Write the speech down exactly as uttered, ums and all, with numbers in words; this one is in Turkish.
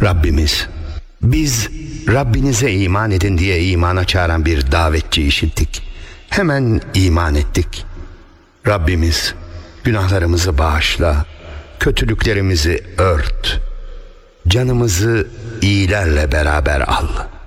Rabbimiz, biz Rabbinize iman edin diye imana çağıran bir davetçi işittik. Hemen iman ettik. Rabbimiz, günahlarımızı bağışla, kötülüklerimizi ört, canımızı iyilerle beraber al.